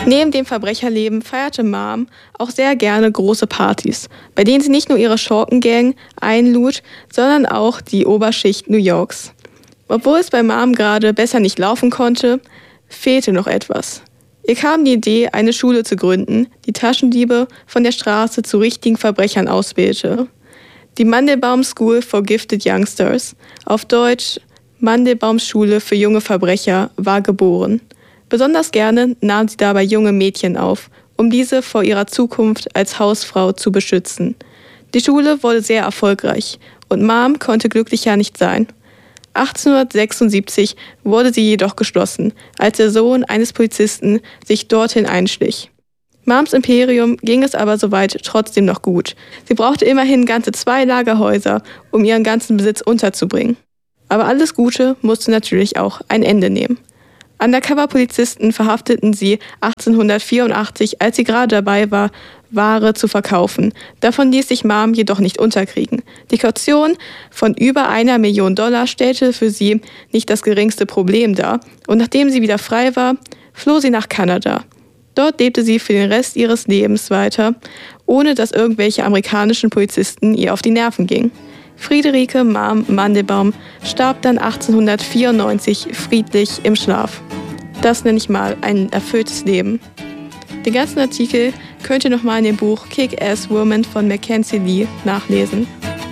Neben dem Verbrecherleben feierte Mom auch sehr gerne große Partys, bei denen sie nicht nur ihre Schurkengang einlud, sondern auch die Oberschicht New Yorks. Obwohl es bei Mom gerade besser nicht laufen konnte, fehlte noch etwas. Ihr kam die Idee, eine Schule zu gründen, die Taschendiebe von der Straße zu richtigen Verbrechern ausbildete. Die Mandelbaum School for Gifted Youngsters, auf Deutsch Mandelbaums Schule für junge Verbrecher, war geboren. Besonders gerne nahm sie dabei junge Mädchen auf, um diese vor ihrer Zukunft als Hausfrau zu beschützen. Die Schule wurde sehr erfolgreich und Mom konnte glücklicher nicht sein. 1876 wurde sie jedoch geschlossen, als der Sohn eines Polizisten sich dorthin einschlich. Moms Imperium ging es aber soweit trotzdem noch gut. Sie brauchte immerhin ganze 2 Lagerhäuser, um ihren ganzen Besitz unterzubringen. Aber alles Gute musste natürlich auch ein Ende nehmen. Undercover-Polizisten verhafteten sie 1884, als sie gerade dabei war, Ware zu verkaufen. Davon ließ sich Mom jedoch nicht unterkriegen. Die Kaution von über $1 Million stellte für sie nicht das geringste Problem dar. Und nachdem sie wieder frei war, floh sie nach Kanada. Dort lebte sie für den Rest ihres Lebens weiter, ohne dass irgendwelche amerikanischen Polizisten ihr auf die Nerven gingen. Friederike Mom Mandelbaum starb dann 1894 friedlich im Schlaf. Das nenne ich mal ein erfülltes Leben. Den ganzen Artikel könnt ihr nochmal in dem Buch Kick-Ass Woman von Mackenzie Lee nachlesen.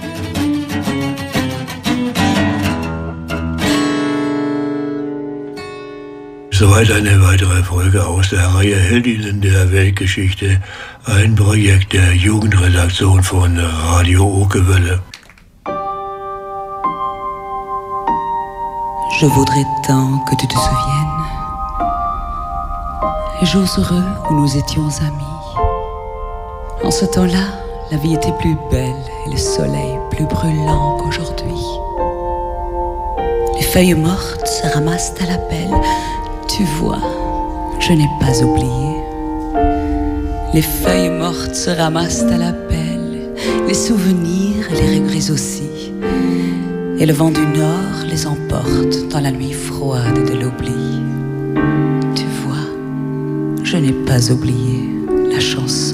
Soweit eine weitere Folge aus der Reihe Heldinnen der Weltgeschichte, ein Projekt der Jugendredaktion von Radio Okerwelle. Je voudrais tant que tu te souviennes les jours heureux où nous étions amis. En ce temps-là, la vie était plus belle et le soleil plus brûlant qu'aujourd'hui. Les feuilles mortes se ramassent à la pelle. Tu vois, je n'ai pas oublié. Les feuilles mortes se ramassent à la pelle, les souvenirs et les regrets aussi. Et le vent du nord les emporte dans la nuit froide de l'oubli. Tu vois, je n'ai pas oublié la chanson.